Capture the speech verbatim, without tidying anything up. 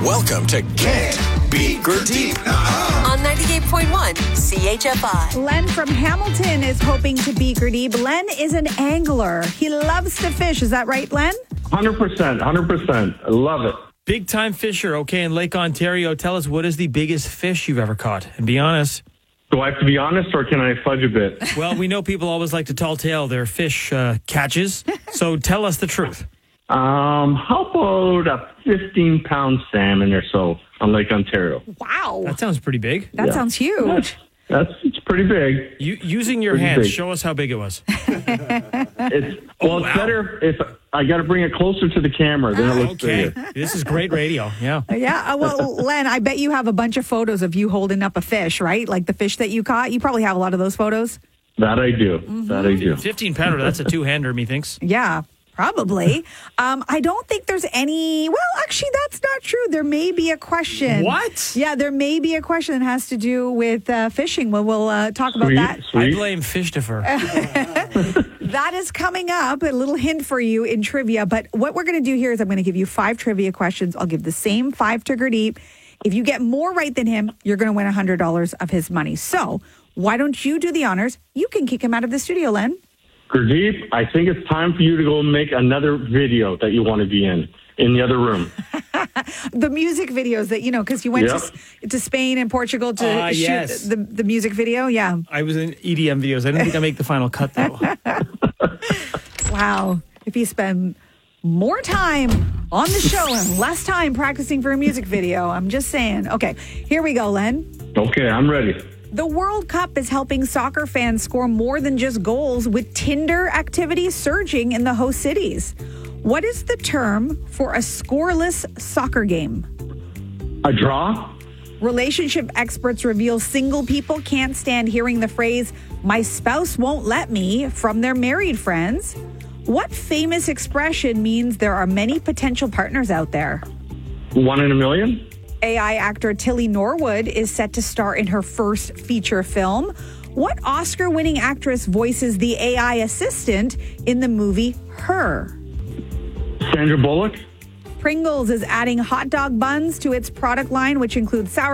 Welcome to Can't Be Gurdeep on ninety-eight point one C H F I. Len from Hamilton is hoping to be Gurdeep. Len is an angler. He loves to fish. Is that right, Len? one hundred percent. one hundred percent. I love it. Big time fisher. Okay, in Lake Ontario, tell us, what is the biggest fish you've ever caught? And be honest. Do I have to be honest, or can I fudge a bit? Well, we know people always like to tall tale their fish uh, catches. So tell us the truth. Um, how about a fifteen-pound salmon or so on Lake Ontario? Wow. That sounds pretty big. That Yeah. sounds huge. That's, that's it's pretty big. You, using your Pretty hands, big. show us how big it was. It's well, Oh, it's wow. better if I got to bring it closer to the camera. Then it looks Okay, bigger. this is great radio. Yeah. Yeah. uh, Well, Len, I bet you have a bunch of photos of you holding up a fish, right? Like the fish that you caught. You probably have a lot of those photos. That I do. That I do. fifteen pounder, that's a two-hander, methinks. Yeah. Probably. Um, I don't think there's any. Well, actually, that's not true. There may be a question. What? Yeah, there may be a question that has to do with uh, fishing. Well, we'll uh, talk about Sweet, that. I sweet. blame fish defer. That is coming up. A little hint for you in trivia. But what we're going to do here is I'm going to give you five trivia questions. I'll give the same five to Gurdeep. If you get more right than him, you're going to win one hundred dollars of his money. So why don't you do the honors? You can kick him out of the studio, Len. Gurdeep, I think it's time for you to go make another video that you want to be in, in the other room. The music videos that, you know, because you went Yep. to, to Spain and Portugal to Ah, shoot yes. the, the music video. Yeah. I was in E D M videos. I didn't think I make the final cut, though. Wow. If you spend more time on the show and less time practicing for a music video, I'm just saying. Okay, here we go, Len. Okay, I'm ready. The World Cup is helping soccer fans score more than just goals, with Tinder activity surging in the host cities. What is the term for a scoreless soccer game? A draw? Relationship experts reveal single people can't stand hearing the phrase, "my spouse won't let me," from their married friends. What famous expression means there are many potential partners out there? One in a million? A I actor Tilly Norwood is set to star in her first feature film. What Oscar-winning actress voices the A I assistant in the movie Her? Sandra Bullock? Pringles is adding hot dog buns to its product line, which includes sour